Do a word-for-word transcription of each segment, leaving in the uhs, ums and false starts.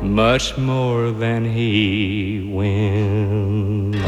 much more than he wins.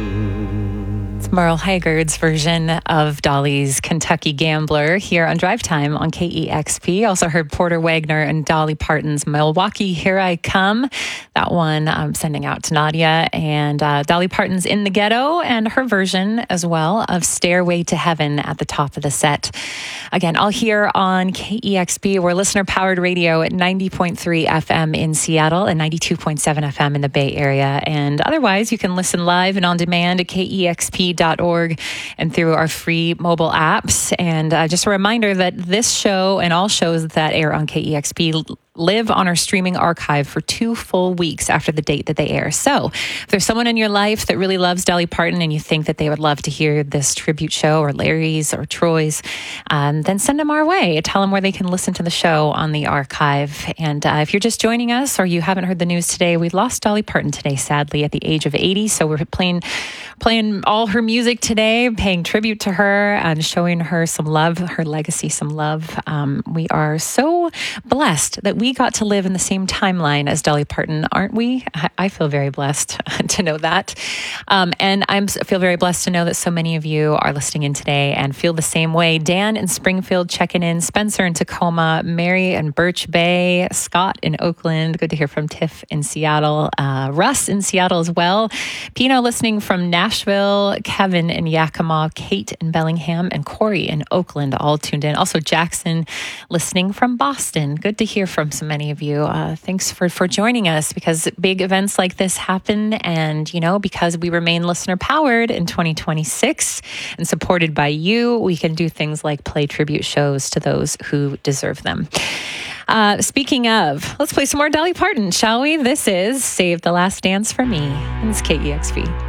Merle Haggard's version of Dolly's Kentucky Gambler here on Drive Time on K E X P. Also heard Porter Wagoner and Dolly Parton's Milwaukee, Here I Come. That one I'm sending out to Nadia. And uh, Dolly Parton's In the Ghetto and her version as well of Stairway to Heaven at the top of the set. Again, all here on K E X P. We're listener-powered radio at ninety point three F M in Seattle and ninety-two point seven F M in the Bay Area. And otherwise, you can listen live and on demand at K E X P dot org and through our free mobile apps. And uh, just a reminder that this show and all shows that air on K E X P live on our streaming archive for two full weeks after the date that they air. So if there's someone in your life that really loves Dolly Parton and you think that they would love to hear this tribute show, or Larry's or Troy's, um, then send them our way. Tell them where they can listen to the show on the archive. And uh, if you're just joining us or you haven't heard the news today, we lost Dolly Parton today, sadly, at the age of eighty. So we're playing playing all her music today, paying tribute to her and showing her some love, her legacy some love. Um, we are so blessed that we got to live in the same timeline as Dolly Parton, aren't we? I, I feel very blessed to know that. Um, and I feel very blessed to know that so many of you are listening in today and feel the same way. Dan in Springfield checking in, Spencer in Tacoma, Mary in Birch Bay, Scott in Oakland. Good to hear from Tiff in Seattle, uh, Russ in Seattle as well. Pino listening from Nashville, Kevin in Yakima, Kate in Bellingham, and Corey in Oakland, all tuned in. Also Jackson listening from Boston. Good to hear from so many of you. Uh, thanks for, for joining us, because big events like this happen, and, you know, because we remain listener powered in twenty twenty-six and supported by you, we can do things like play tribute shows to those who deserve them. Uh, speaking of, let's play some more Dolly Parton, shall we? This is Save the Last Dance for Me. And it's K E X P.